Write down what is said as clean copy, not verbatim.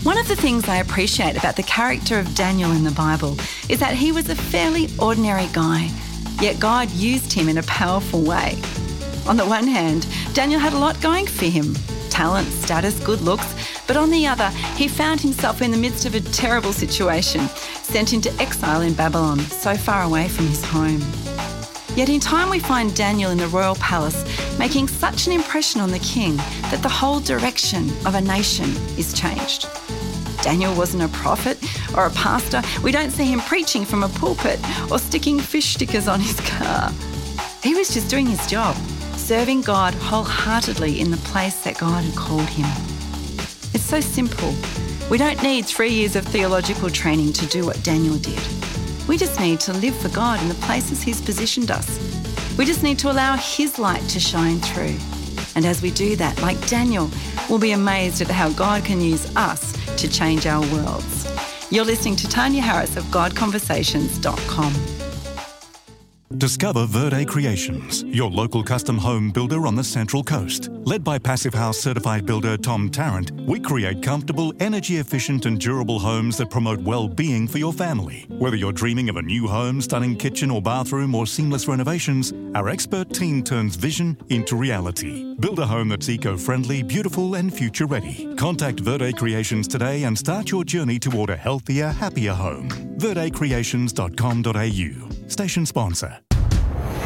One of the things I appreciate about the character of Daniel in the Bible is that he was a fairly ordinary guy, yet God used him in a powerful way. On the one hand, Daniel had a lot going for him: talent, status, good looks. But on the other, he found himself in the midst of a terrible situation, sent into exile in Babylon, so far away from his home. Yet in time we find Daniel in the royal palace, making such an impression on the king that the whole direction of a nation is changed. Daniel wasn't a prophet or a pastor. We don't see him preaching from a pulpit or sticking fish stickers on his car. He was just doing his job, serving God wholeheartedly in the place that God had called him. It's so simple. We don't need 3 years of theological training to do what Daniel did. We just need to live for God in the places he's positioned us. We just need to allow his light to shine through. And as we do that, like Daniel, we'll be amazed at how God can use us to change our worlds. You're listening to Tanya Harris of GodConversations.com. Discover Verde Creations, your local custom home builder on the Central Coast. Led by Passive House certified builder Tom Tarrant, we create comfortable, energy-efficient and durable homes that promote well-being for your family. Whether you're dreaming of a new home, stunning kitchen or bathroom, or seamless renovations, our expert team turns vision into reality. Build a home that's eco-friendly, beautiful and future-ready. Contact Verde Creations today and start your journey toward a healthier, happier home. verdecreations.com.au. Station sponsor.